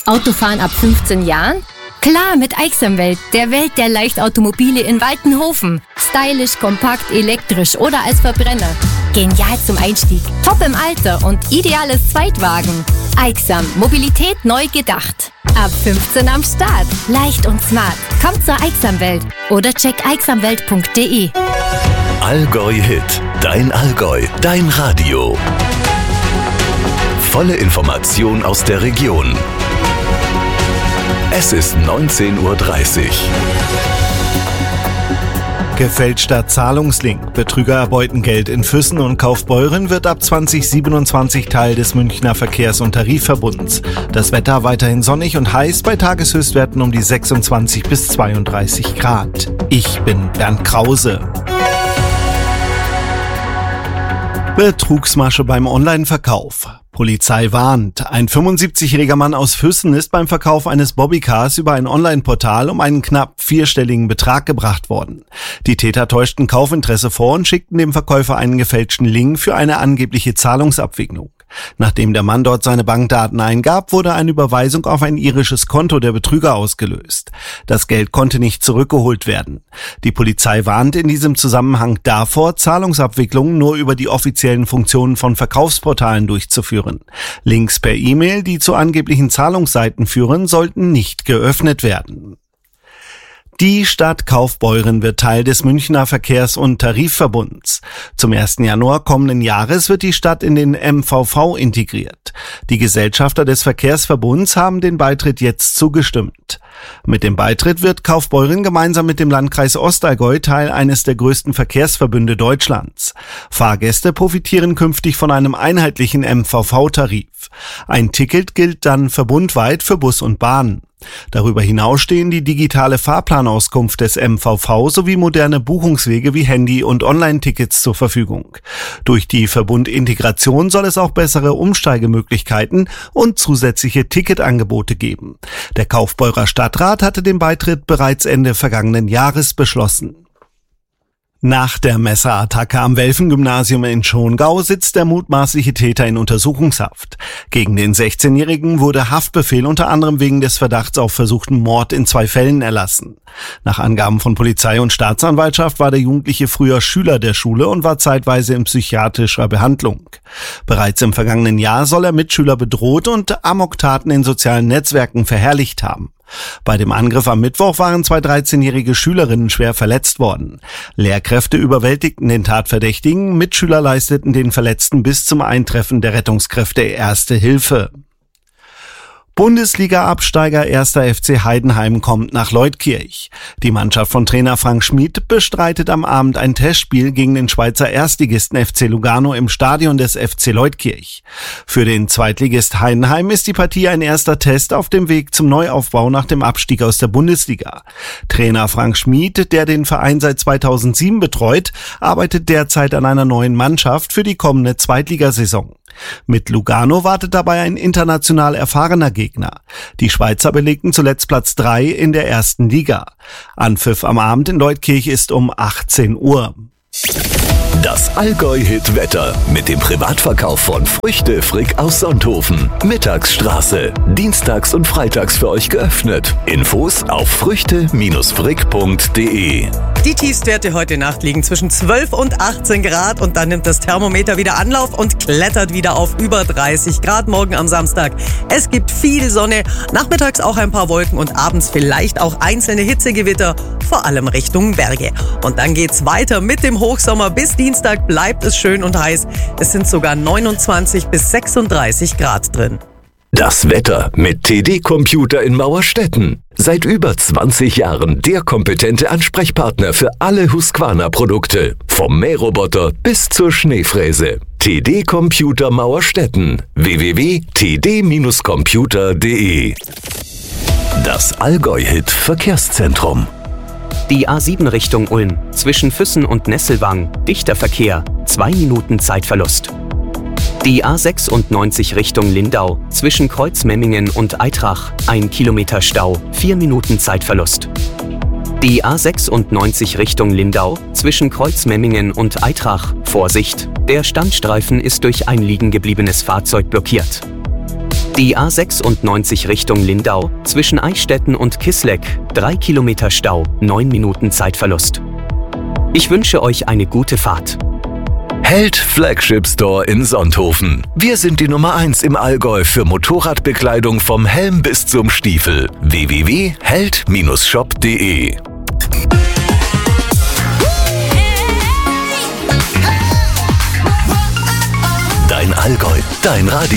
Autofahren ab 15 Jahren? Klar, mit Aixamwelt, der Welt der Leichtautomobile in Waltenhofen. Stylisch, kompakt, elektrisch oder als Verbrenner. Genial zum Einstieg, top im Alter und ideales Zweitwagen. Aixam, Mobilität neu gedacht. Ab 15 am Start. Leicht und smart. Kommt zur Aixamwelt oder check aixamwelt.de. Allgäu Hit. Dein Allgäu. Dein Radio. Volle Information aus der Region. Es ist 19:30 Uhr. Gefälschter Zahlungslink. Betrüger erbeuten Geld in Füssen und Kaufbeuren wird ab 2027 Teil des Münchner Verkehrs- und Tarifverbunds. Das Wetter weiterhin sonnig und heiß bei Tageshöchstwerten um die 26 bis 32 Grad. Ich bin Bernd Krause. Betrugsmasche beim Online-Verkauf. Polizei warnt. Ein 75-jähriger Mann aus Füssen ist beim Verkauf eines Bobbycars über ein Online-Portal um einen knapp vierstelligen Betrag gebracht worden. Die Täter täuschten Kaufinteresse vor und schickten dem Verkäufer einen gefälschten Link für eine angebliche Zahlungsabwicklung. Nachdem der Mann dort seine Bankdaten eingab, wurde eine Überweisung auf ein irisches Konto der Betrüger ausgelöst. Das Geld konnte nicht zurückgeholt werden. Die Polizei warnt in diesem Zusammenhang davor, Zahlungsabwicklungen nur über die offiziellen Funktionen von Verkaufsportalen durchzuführen. Links per E-Mail, die zu angeblichen Zahlungsseiten führen, sollten nicht geöffnet werden. Die Stadt Kaufbeuren wird Teil des Münchner Verkehrs- und Tarifverbunds. Zum 1. Januar kommenden Jahres wird die Stadt in den MVV integriert. Die Gesellschafter des Verkehrsverbunds haben den Beitritt jetzt zugestimmt. Mit dem Beitritt wird Kaufbeuren gemeinsam mit dem Landkreis Ostallgäu Teil eines der größten Verkehrsverbünde Deutschlands. Fahrgäste profitieren künftig von einem einheitlichen MVV-Tarif. Ein Ticket gilt dann verbundweit für Bus und Bahn. Darüber hinaus stehen die digitale Fahrplanauskunft des MVV sowie moderne Buchungswege wie Handy- und Online-Tickets zur Verfügung. Durch die Verbundintegration soll es auch bessere Umsteigemöglichkeiten und zusätzliche Ticketangebote geben. Der Kaufbeurer Stadtrat hatte den Beitritt bereits Ende vergangenen Jahres beschlossen. Nach der Messerattacke am Welfen-Gymnasium in Schongau sitzt der mutmaßliche Täter in Untersuchungshaft. Gegen den 16-Jährigen wurde Haftbefehl unter anderem wegen des Verdachts auf versuchten Mord in 2 Fällen erlassen. Nach Angaben von Polizei und Staatsanwaltschaft war der Jugendliche früher Schüler der Schule und war zeitweise in psychiatrischer Behandlung. Bereits im vergangenen Jahr soll er Mitschüler bedroht und Amoktaten in sozialen Netzwerken verherrlicht haben. Bei dem Angriff am Mittwoch waren 2 13-jährige Schülerinnen schwer verletzt worden. Lehrkräfte überwältigten den Tatverdächtigen, Mitschüler leisteten den Verletzten bis zum Eintreffen der Rettungskräfte erste Hilfe. Bundesliga-Absteiger 1. FC Heidenheim kommt nach Leutkirch. Die Mannschaft von Trainer Frank Schmid bestreitet am Abend ein Testspiel gegen den Schweizer Erstligisten FC Lugano im Stadion des FC Leutkirch. Für den Zweitligist Heidenheim ist die Partie ein erster Test auf dem Weg zum Neuaufbau nach dem Abstieg aus der Bundesliga. Trainer Frank Schmid, der den Verein seit 2007 betreut, arbeitet derzeit an einer neuen Mannschaft für die kommende Zweitligasaison. Mit Lugano wartet dabei ein international erfahrener Gegner. Die Schweizer belegten zuletzt Platz 3 in der ersten Liga. Anpfiff am Abend in Leutkirch ist um 18 Uhr. Das Allgäu-Hit-Wetter mit dem Privatverkauf von Früchte Frick aus Sonthofen. Mittagsstraße. Dienstags und freitags für euch geöffnet. Infos auf früchte-frick.de. Die Tiefstwerte heute Nacht liegen zwischen 12 und 18 Grad und dann nimmt das Thermometer wieder Anlauf und klettert wieder auf über 30 Grad morgen am Samstag. Es gibt viel Sonne, nachmittags auch ein paar Wolken und abends vielleicht auch einzelne Hitzegewitter, vor allem Richtung Berge. Und dann geht's weiter mit dem Hochsommer. Bis Dienstag bleibt es schön und heiß. Es sind sogar 29 bis 36 Grad drin. Das Wetter mit TD Computer in Mauerstetten. Seit über 20 Jahren der kompetente Ansprechpartner für alle Husqvarna-Produkte. Vom Mähroboter bis zur Schneefräse. TD Computer Mauerstetten. www.td-computer.de. Das Allgäu-Hit Verkehrszentrum. Die A7 Richtung Ulm, zwischen Füssen und Nesselwang, dichter Verkehr, 2 Minuten Zeitverlust. Die A96 Richtung Lindau, zwischen Kreuzmemmingen und Aitrach, 1 Kilometer Stau, 4 Minuten Zeitverlust. Die A96 Richtung Lindau, zwischen Kreuzmemmingen und Aitrach, Vorsicht, der Standstreifen ist durch ein liegen gebliebenes Fahrzeug blockiert. Die A96 Richtung Lindau zwischen Eichstätten und Kisleck 3 Kilometer Stau, 9 Minuten Zeitverlust. Ich wünsche euch eine gute Fahrt. Held Flagship Store in Sonthofen. Wir sind die Nummer 1 im Allgäu für Motorradbekleidung vom Helm bis zum Stiefel. www.held-shop.de. Dein Allgäu, dein Radio.